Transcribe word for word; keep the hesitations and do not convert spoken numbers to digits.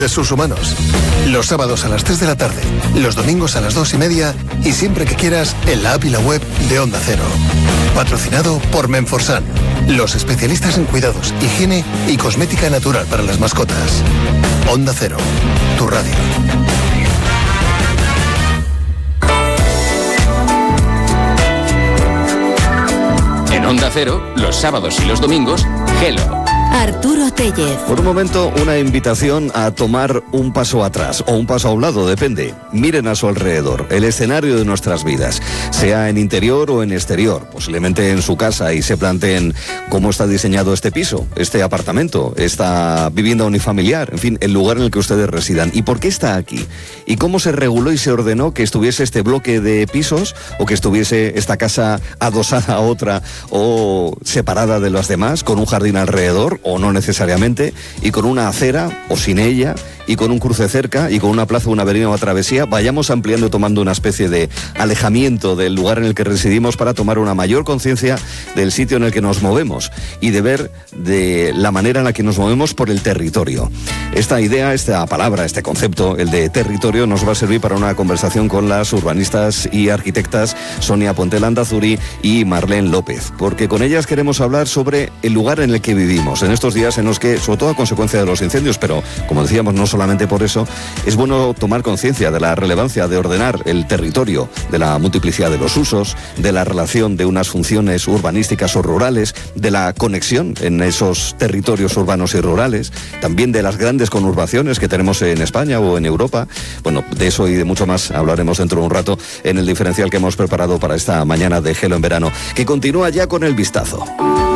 Sus humanos. Los sábados a las tres de la tarde, los domingos a las dos y media y siempre que quieras en la app y la web de Onda Cero. Patrocinado por Menforsan, los especialistas en cuidados, higiene y cosmética natural para las mascotas. Onda Cero, tu radio. En Onda Cero, los sábados y los domingos, Hello. Arturo Tellez. Por un momento, una invitación a tomar un paso atrás o un paso a un lado, depende. Miren a su alrededor, el escenario de nuestras vidas, sea en interior o en exterior, posiblemente en su casa, y se planteen cómo está diseñado este piso, este apartamento, esta vivienda unifamiliar, en fin, el lugar en el que ustedes residan. ¿Y por qué está aquí? ¿Y cómo se reguló y se ordenó que estuviese este bloque de pisos o que estuviese esta casa adosada a otra o separada de las demás, con un jardín alrededor? O no necesariamente, y con una acera o sin ella, y con un cruce cerca, y con una plaza, una avenida o una travesía, vayamos ampliando, tomando una especie de alejamiento del lugar en el que residimos para tomar una mayor conciencia del sitio en el que nos movemos y de ver de la manera en la que nos movemos por el territorio. Esta idea, esta palabra, este concepto, el de territorio, nos va a servir para una conversación con las urbanistas y arquitectas Sonia Ponte-Landazuri y Marlene López, porque con ellas queremos hablar sobre el lugar en el que vivimos, en estos días en los que, sobre todo a consecuencia de los incendios, pero como decíamos, no solamente por eso, es bueno tomar conciencia de la relevancia de ordenar el territorio, de la multiplicidad de los usos, de la relación de unas funciones urbanísticas o rurales, de la conexión en esos territorios urbanos y rurales, también de las grandes conurbaciones que tenemos en España o en Europa. Bueno, de eso y de mucho más hablaremos dentro de un rato en el diferencial que hemos preparado para esta mañana de Hello en verano, que continúa ya con el vistazo.